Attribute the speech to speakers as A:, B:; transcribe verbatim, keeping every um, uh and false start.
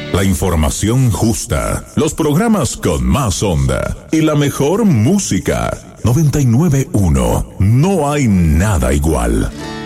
A: La información justa, los programas con más onda y la mejor música. noventa y nueve punto uno. No hay nada igual.